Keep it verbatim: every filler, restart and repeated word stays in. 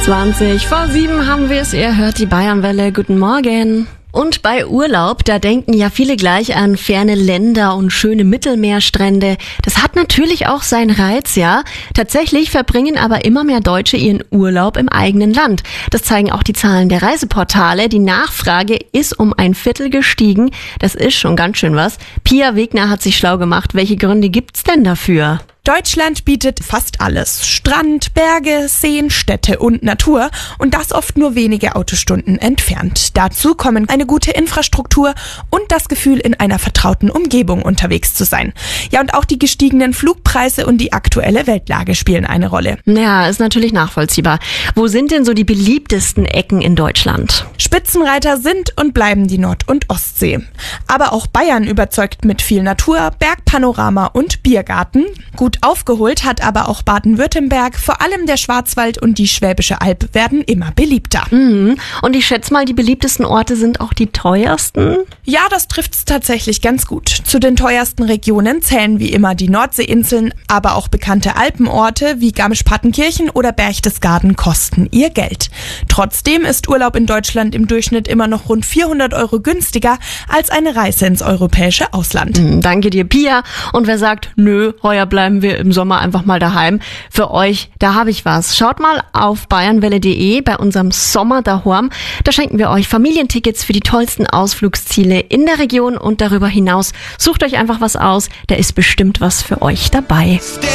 zwanzig vor sieben haben wir es. Ihr hört die Bayernwelle. Guten Morgen. Und bei Urlaub, da denken ja viele gleich an ferne Länder und schöne Mittelmeerstrände. Das hat natürlich auch seinen Reiz, ja. Tatsächlich verbringen aber immer mehr Deutsche ihren Urlaub im eigenen Land. Das zeigen auch die Zahlen der Reiseportale. Die Nachfrage ist um ein Viertel gestiegen. Das ist schon ganz schön was. Pia Wegner hat sich schlau gemacht. Welche Gründe gibt's denn dafür? Deutschland bietet fast alles. Strand, Berge, Seen, Städte und Natur und das oft nur wenige Autostunden entfernt. Dazu kommen eine gute Infrastruktur und das Gefühl, in einer vertrauten Umgebung unterwegs zu sein. Ja, und auch die gestiegenen Flugpreise und die aktuelle Weltlage spielen eine Rolle. Ja, ist natürlich nachvollziehbar. Wo sind denn so die beliebtesten Ecken in Deutschland? Spitzenreiter sind und bleiben die Nord- und Ostsee. Aber auch Bayern überzeugt mit viel Natur, Bergpanorama und Biergarten. Gut aufgeholt hat aber auch Baden-Württemberg, vor allem der Schwarzwald und die Schwäbische Alb werden immer beliebter. Mhm. Und ich schätze mal, die beliebtesten Orte sind auch die teuersten? Ja, das trifft's tatsächlich ganz gut. Zu den teuersten Regionen zählen wie immer die Nordseeinseln, aber auch bekannte Alpenorte wie Garmisch-Partenkirchen oder Berchtesgaden kosten ihr Geld. Trotzdem ist Urlaub in Deutschland im Durchschnitt immer noch rund vierhundert Euro günstiger als eine Reise ins europäische Ausland. Mhm, danke dir, Pia. Und wer sagt, nö, heuer bleiben wir im Sommer einfach mal daheim. Für euch, da habe ich was. Schaut mal auf bayernwelle punkt de bei unserem Sommer daheim. Da schenken wir euch Familientickets für die tollsten Ausflugsziele in der Region und darüber hinaus. Sucht euch einfach was aus. Da ist bestimmt was für euch dabei.